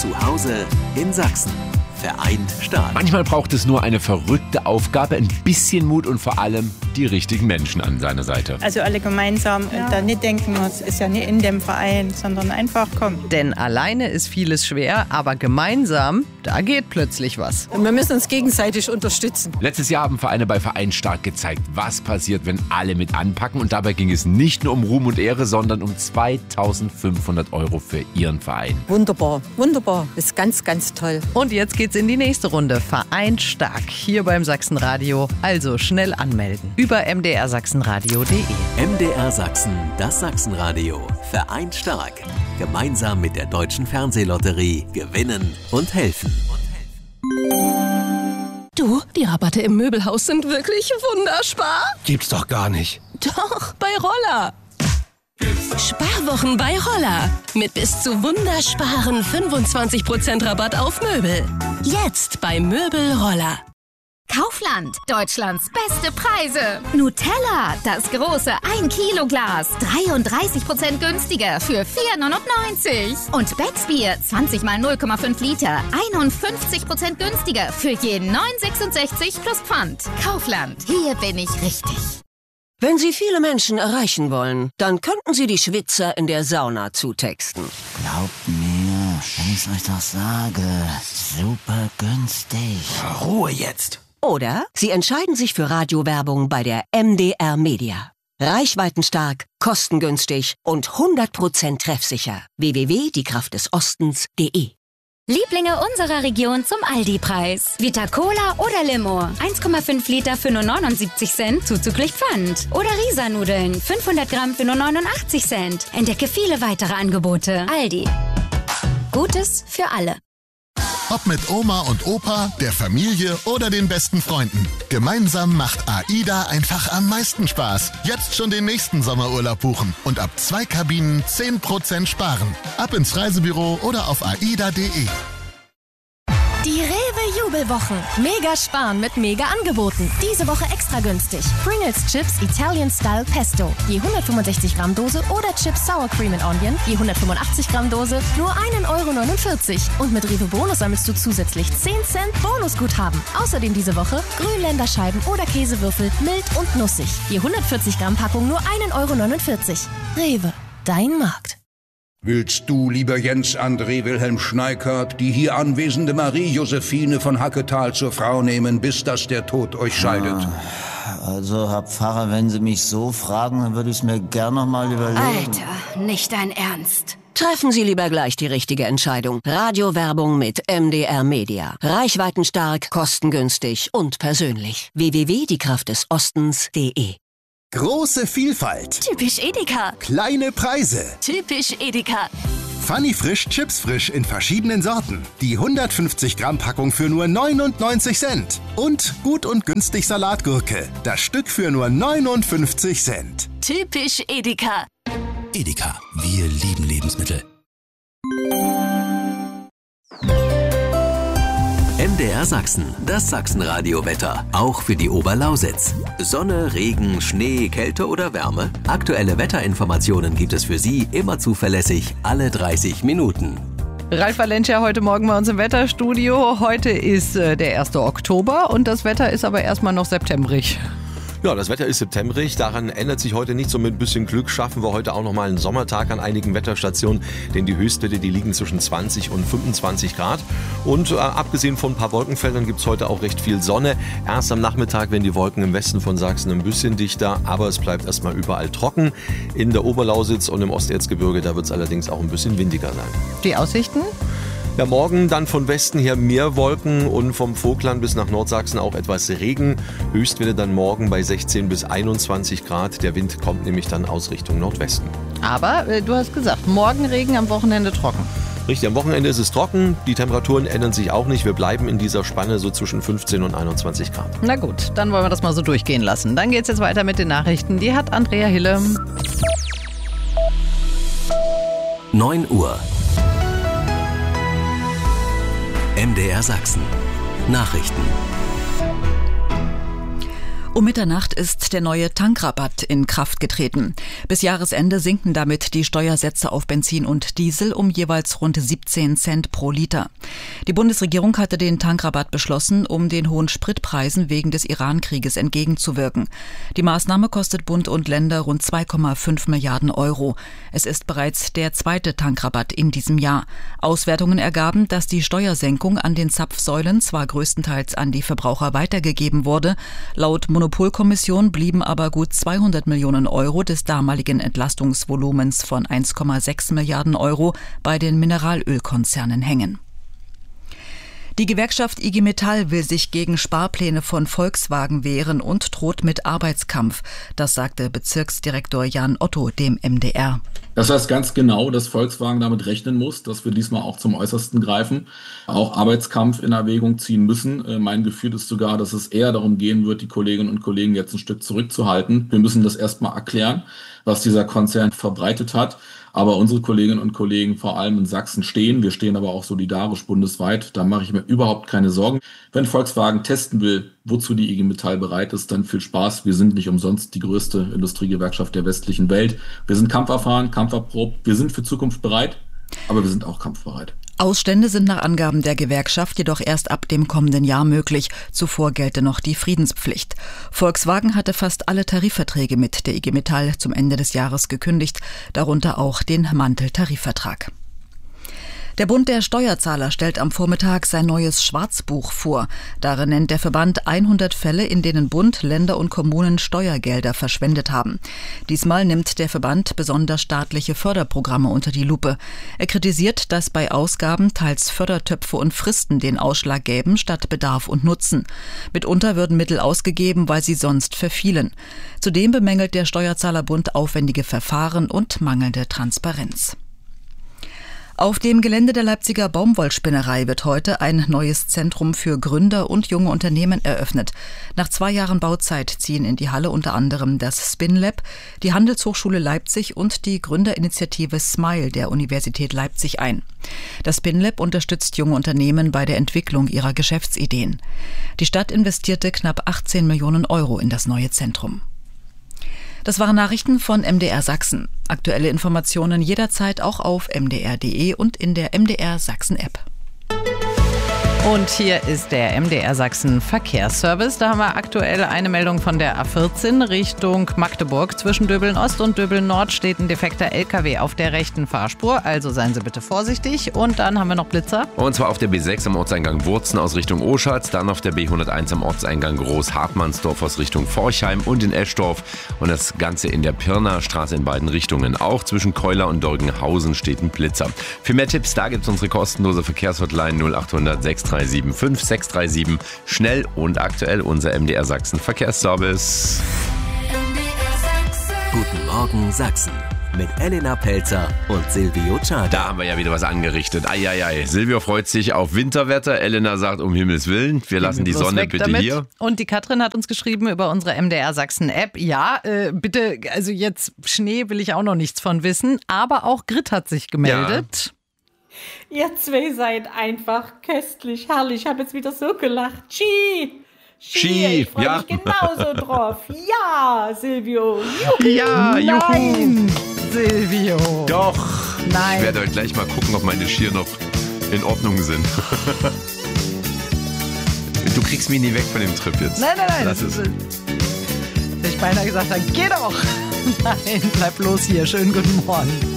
Zu Hause in Sachsen. Vereint stark. Manchmal braucht es nur eine verrückte Aufgabe, ein bisschen Mut und vor allem die richtigen Menschen an seiner Seite. Also alle gemeinsam und da nicht denken, es ist ja nicht in dem Verein, sondern einfach kommen. Denn alleine ist vieles schwer, aber gemeinsam, da geht plötzlich was. Und wir müssen uns gegenseitig unterstützen. Letztes Jahr haben Vereine bei Vereint stark gezeigt, was passiert, wenn alle mit anpacken. Und dabei ging es nicht nur um Ruhm und Ehre, sondern um 2.500 € für ihren Verein. Wunderbar, wunderbar. Das ist ganz, ganz toll. Und jetzt geht's in die nächste Runde. Vereint stark hier beim Sachsenradio. Also schnell anmelden. Über mdrsachsenradio.de. MDR Sachsen, das Sachsenradio. Vereint stark. Gemeinsam mit der Deutschen Fernsehlotterie gewinnen und helfen. Du, die Rabatte im Möbelhaus sind wirklich wunderspar. Gibt's doch gar nicht. Doch, bei Roller. Sparwochen bei Roller. Mit bis zu wundersparen 25% Rabatt auf Möbel. Jetzt bei Möbel Roller. Kaufland, Deutschlands beste Preise. Nutella, das große 1-Kilo-Glas, 33% günstiger für 4,99. Und Becksbier, 20 mal 0,5 Liter, 51% günstiger für je 9,66 plus Pfand. Kaufland, hier bin ich richtig. Wenn Sie viele Menschen erreichen wollen, dann könnten Sie die Schwitzer in der Sauna zutexten. Glaubt mir, wenn ich's euch doch sage, super günstig. Ruhe jetzt. Oder Sie entscheiden sich für Radiowerbung bei der MDR Media. Reichweitenstark, kostengünstig und 100% treffsicher. www.diekraftdesostens.de. Lieblinge unserer Region zum Aldi-Preis. Vita Cola oder Limo. 1,5 Liter für nur 79 Cent, zuzüglich Pfand. Oder Risa-Nudeln, 500 Gramm für nur 89 Cent. Entdecke viele weitere Angebote. Aldi. Gutes für alle. Ob mit Oma und Opa, der Familie oder den besten Freunden. Gemeinsam macht AIDA einfach am meisten Spaß. Jetzt schon den nächsten Sommerurlaub buchen und ab 2 Kabinen 10% sparen. Ab ins Reisebüro oder auf aida.de. Die Rewe-Jubelwochen. Mega sparen mit mega Angeboten. Diese Woche extra günstig. Pringles Chips Italian Style Pesto. Je 165 Gramm Dose oder Chips Sour Cream and Onion. Je 185 Gramm Dose. Nur 1,49 €. Und mit Rewe Bonus sammelst du zusätzlich 10 Cent Bonusguthaben. Außerdem diese Woche Grünländerscheiben oder Käsewürfel mild und nussig. Je 140 Gramm Packung nur 1,49 €. Rewe. Dein Markt. Willst du, lieber Jens André Wilhelm Schneikert, die hier anwesende Marie-Josephine von Hacketal zur Frau nehmen, bis dass der Tod euch scheidet? Also, Herr Pfarrer, wenn Sie mich so fragen, dann würde ich es mir gern noch mal überlegen. Alter, nicht dein Ernst. Treffen Sie lieber gleich die richtige Entscheidung. Radiowerbung mit MDR Media. Reichweitenstark, kostengünstig und persönlich. www.diekraftdesostens.de. Große Vielfalt. Typisch Edeka. Kleine Preise. Typisch Edeka. Funny Frisch Chips Frisch in verschiedenen Sorten. Die 150 Gramm Packung für nur 99 Cent. Und gut und günstig Salatgurke. Das Stück für nur 59 Cent. Typisch Edeka. Edeka. Wir lieben Lebensmittel. MDR Sachsen, das Sachsenradio-Wetter. Auch für die Oberlausitz. Sonne, Regen, Schnee, Kälte oder Wärme? Aktuelle Wetterinformationen gibt es für Sie immer zuverlässig alle 30 Minuten. Ralf Valencia heute Morgen bei uns im Wetterstudio. Heute ist der 1. Oktober und das Wetter ist aber erstmal noch septemberig. Ja, das Wetter ist septemberig, daran ändert sich heute nichts und mit ein bisschen Glück schaffen wir heute auch nochmal einen Sommertag an einigen Wetterstationen, denn die Höchstwerte, die liegen zwischen 20 und 25 Grad und abgesehen von ein paar Wolkenfeldern gibt es heute auch recht viel Sonne. Erst am Nachmittag werden die Wolken im Westen von Sachsen ein bisschen dichter, aber es bleibt erstmal überall trocken. In der Oberlausitz und im Osterzgebirge, da wird es allerdings auch ein bisschen windiger sein. Die Aussichten? Ja, morgen dann von Westen her mehr Wolken und vom Vogtland bis nach Nordsachsen auch etwas Regen. Höchstwerte dann morgen bei 16 bis 21 Grad. Der Wind kommt nämlich dann aus Richtung Nordwesten. Aber du hast gesagt, morgen Regen, am Wochenende trocken. Richtig, am Wochenende ist es trocken. Die Temperaturen ändern sich auch nicht. Wir bleiben in dieser Spanne so zwischen 15 und 21 Grad. Na gut, dann wollen wir das mal so durchgehen lassen. Dann geht's jetzt weiter mit den Nachrichten. Die hat Andrea Hille. 9 Uhr. MDR Sachsen. Nachrichten. Um Mitternacht ist der neue Tankrabatt in Kraft getreten. Bis Jahresende sinken damit die Steuersätze auf Benzin und Diesel um jeweils rund 17 Cent pro Liter. Die Bundesregierung hatte den Tankrabatt beschlossen, um den hohen Spritpreisen wegen des Iran-Krieges entgegenzuwirken. Die Maßnahme kostet Bund und Länder rund 2,5 Milliarden Euro. Es ist bereits der zweite Tankrabatt in diesem Jahr. Auswertungen ergaben, dass die Steuersenkung an den Zapfsäulen zwar größtenteils an die Verbraucher weitergegeben wurde, laut Monopolkommission blieben aber gut 200 Millionen Euro des damaligen Entlastungsvolumens von 1,6 Milliarden Euro bei den Mineralölkonzernen hängen. Die Gewerkschaft IG Metall will sich gegen Sparpläne von Volkswagen wehren und droht mit Arbeitskampf. Das sagte Bezirksdirektor Jan Otto dem MDR. Das heißt ganz genau, dass Volkswagen damit rechnen muss, dass wir diesmal auch zum Äußersten greifen, auch Arbeitskampf in Erwägung ziehen müssen. Mein Gefühl ist sogar, dass es eher darum gehen wird, die Kolleginnen und Kollegen jetzt ein Stück zurückzuhalten. Wir müssen das erstmal erklären, was dieser Konzern verbreitet hat. Aber unsere Kolleginnen und Kollegen vor allem in Sachsen stehen. Wir stehen aber auch solidarisch bundesweit. Da mache ich mir überhaupt keine Sorgen. Wenn Volkswagen testen will, wozu die IG Metall bereit ist, dann viel Spaß. Wir sind nicht umsonst die größte Industriegewerkschaft der westlichen Welt. Wir sind kampferfahren, kampferprobt. Wir sind für Zukunft bereit, aber wir sind auch kampfbereit. Ausstände sind nach Angaben der Gewerkschaft jedoch erst ab dem kommenden Jahr möglich. Zuvor gelte noch die Friedenspflicht. Volkswagen hatte fast alle Tarifverträge mit der IG Metall zum Ende des Jahres gekündigt, darunter auch den Mantel-Tarifvertrag. Der Bund der Steuerzahler stellt am Vormittag sein neues Schwarzbuch vor. Darin nennt der Verband 100 Fälle, in denen Bund, Länder und Kommunen Steuergelder verschwendet haben. Diesmal nimmt der Verband besonders staatliche Förderprogramme unter die Lupe. Er kritisiert, dass bei Ausgaben teils Fördertöpfe und Fristen den Ausschlag gäben statt Bedarf und Nutzen. Mitunter würden Mittel ausgegeben, weil sie sonst verfielen. Zudem bemängelt der Steuerzahlerbund aufwendige Verfahren und mangelnde Transparenz. Auf dem Gelände der Leipziger Baumwollspinnerei wird heute ein neues Zentrum für Gründer und junge Unternehmen eröffnet. Nach 2 Jahren Bauzeit ziehen in die Halle unter anderem das SpinLab, die Handelshochschule Leipzig und die Gründerinitiative SMILE der Universität Leipzig ein. Das SpinLab unterstützt junge Unternehmen bei der Entwicklung ihrer Geschäftsideen. Die Stadt investierte knapp 18 Millionen Euro in das neue Zentrum. Das waren Nachrichten von MDR Sachsen. Aktuelle Informationen jederzeit auch auf mdr.de und in der MDR Sachsen App. Und hier ist der MDR Sachsen Verkehrsservice. Da haben wir aktuell eine Meldung von der A14 Richtung Magdeburg. Zwischen Döbeln Ost und Döbeln Nord steht ein defekter LKW auf der rechten Fahrspur. Also seien Sie bitte vorsichtig. Und dann haben wir noch Blitzer. Und zwar auf der B6 am Ortseingang Wurzen aus Richtung Oschatz. Dann auf der B101 am Ortseingang Groß-Hartmannsdorf aus Richtung Forchheim und in Eschdorf. Und das Ganze in der Pirnaer Straße in beiden Richtungen. Auch zwischen Keuler und Dorgenhausen steht ein Blitzer. Für mehr Tipps, da gibt es unsere kostenlose Verkehrshotline 0800 637 5637. Schnell und aktuell unser MDR Sachsen Verkehrsservice. Guten Morgen Sachsen mit Elena Pelzer und Silvio Czada. Da haben wir ja wieder was angerichtet. Eieiei. Silvio freut sich auf Winterwetter. Elena sagt, um Himmels Willen, wir lassen die Sonne bitte damit. Hier. Und die Katrin hat uns geschrieben über unsere MDR Sachsen App. Ja, bitte, also jetzt Schnee will ich auch noch nichts von wissen. Aber auch Grit hat sich gemeldet. Ja. Ihr zwei seid einfach köstlich, herrlich. Ich habe jetzt wieder so gelacht. Ski! Ich freue mich genauso drauf. Ja, Silvio. Juhu. Ja, juhu. Silvio. Doch. Nein. Ich werde heute gleich mal gucken, ob meine Skier noch in Ordnung sind. Du kriegst mich nie weg von dem Trip jetzt. Nein. Lass es. Hätte ich beinahe gesagt, dann geh doch. Nein, bleib bloß hier. Schönen guten Morgen.